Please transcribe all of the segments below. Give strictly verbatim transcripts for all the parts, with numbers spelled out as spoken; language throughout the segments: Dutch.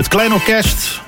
Het Klein Orkest.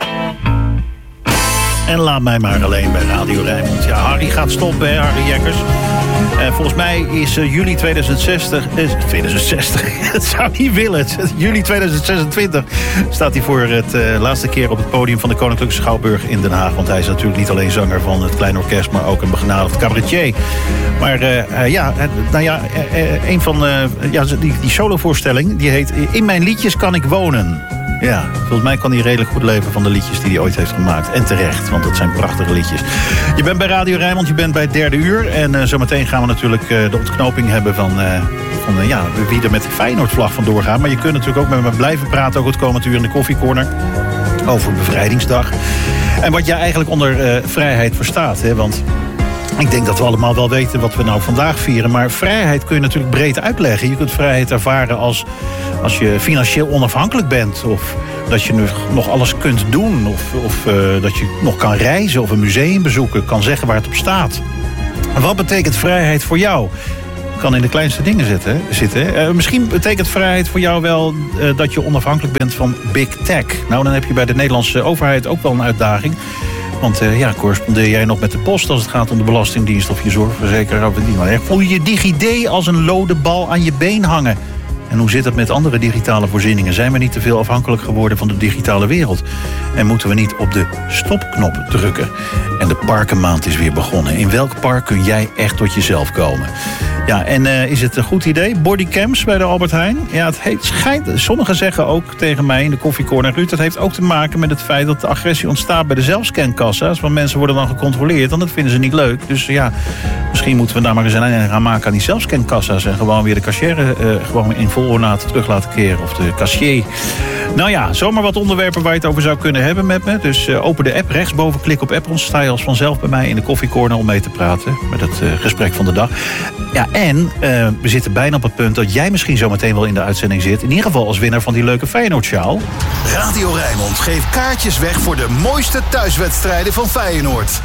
En laat mij maar alleen bij Radio Rijnmond. Ja, Harry gaat stoppen, hè, Harry Jekkers. Uh, volgens mij is uh, juli tweeduizend zestig... Uh, tweeduizend zestig, het zou niet willen. juli tweeduizend zesentwintig staat hij voor het uh, laatste keer op het podium van de Koninklijke Schouwburg in Den Haag. Want hij is natuurlijk niet alleen zanger van het Klein Orkest, maar ook een begenadigd cabaretier. Maar uh, uh, ja, uh, nou ja, uh, uh, een van uh, ja, die, die solovoorstelling, die heet In mijn liedjes kan ik wonen. Ja, volgens mij kan hij redelijk goed leven van de liedjes die hij ooit heeft gemaakt. En terecht, want dat zijn prachtige liedjes. Je bent bij Radio Rijnmond, je bent bij het derde uur. En uh, zometeen gaan we natuurlijk uh, de ontknoping hebben van, uh, van uh, ja, wie er met de Feyenoord-vlag vandoor gaat. Maar je kunt natuurlijk ook met me blijven praten, ook het komend uur in de koffiecorner, over Bevrijdingsdag. En wat jij eigenlijk onder uh, vrijheid verstaat, hè, want ik denk dat we allemaal wel weten wat we nou vandaag vieren. Maar vrijheid kun je natuurlijk breed uitleggen. Je kunt vrijheid ervaren als, als je financieel onafhankelijk bent. Of dat je nu nog alles kunt doen. Of, of uh, dat je nog kan reizen of een museum bezoeken. Kan zeggen waar het op staat. En wat betekent vrijheid voor jou? Kan in de kleinste dingen zitten. zitten. Uh, misschien betekent vrijheid voor jou wel uh, dat je onafhankelijk bent van Big Tech. Nou, dan heb je bij de Nederlandse overheid ook wel een uitdaging. Want uh, ja, correspondeer jij nog met de post als het gaat om de Belastingdienst of je zorgverzekeraar of die maar. Voel je je DigiD als een lode bal aan je been hangen? En hoe zit het met andere digitale voorzieningen? Zijn we niet te veel afhankelijk geworden van de digitale wereld? En moeten we niet op de stopknop drukken? En de parkenmaand is weer begonnen. In welk park kun jij echt tot jezelf komen? Ja, en uh, is het een goed idee? Bodycams bij de Albert Heijn? Ja, het heet, schijnt, sommigen zeggen ook tegen mij in de koffiecorner, Ruud, dat heeft ook te maken met het feit dat de agressie ontstaat bij de zelfscankassa's. Want mensen worden dan gecontroleerd en dat vinden ze niet leuk. Dus ja, misschien moeten we daar maar eens een einde gaan maken aan die zelfscankassa's en gewoon weer de cashier uh, gewoon in vol ornaat terug laten keren. Of de kassier. Nou ja, zomaar wat onderwerpen waar je het over zou kunnen hebben met me. Dus uh, open de app, rechtsboven, klik op app. Ons sta je als vanzelf bij mij in de koffiecorner om mee te praten met het uh, gesprek van de dag. Ja, en uh, we zitten bijna op het punt dat jij misschien zometeen wel in de uitzending zit. In ieder geval als winnaar van die leuke Feyenoord-sjaal. Radio Rijnmond geeft kaartjes weg voor de mooiste thuiswedstrijden van Feyenoord.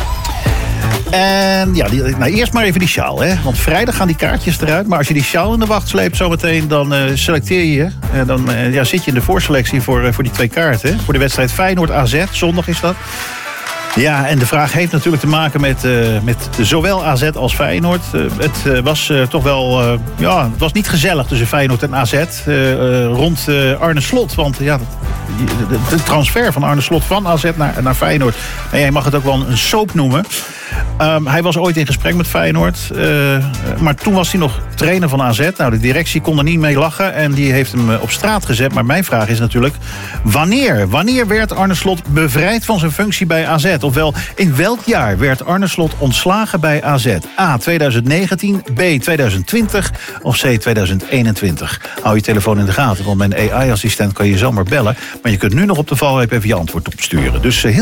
En ja, die, nou eerst maar even die sjaal, hè. Want vrijdag gaan die kaartjes eruit. Maar als je die sjaal in de wacht sleept zometeen, dan uh, selecteer je je. En dan uh, ja, zit je in de voorselectie voor, uh, voor die twee kaarten. Hè? Voor de wedstrijd Feyenoord-A Z, zondag is dat. Ja, en de vraag heeft natuurlijk te maken met, uh, met zowel A Z als Feyenoord. Uh, het uh, was uh, toch wel, uh, ja, het was niet gezellig tussen Feyenoord en A Z uh, uh, rond uh, Arne Slot. Want ja, de, de transfer van Arne Slot van A Z naar, naar Feyenoord, en jij mag het ook wel een soap noemen. Um, hij was ooit in gesprek met Feyenoord, uh, maar toen was hij nog trainer van A Z. Nou, de directie kon er niet mee lachen en die heeft hem op straat gezet. Maar mijn vraag is natuurlijk, wanneer? Wanneer werd Arne Slot bevrijd van zijn functie bij A Z? Ofwel, in welk jaar werd Arne Slot ontslagen bij A Z? A, tweeduizend negentien, B, tweeduizend twintig of C, tweeduizend eenentwintig? Hou je telefoon in de gaten, want met een A I-assistent kan je zomaar bellen. Maar je kunt nu nog op de valreep even je antwoord opsturen. Dus uh, heel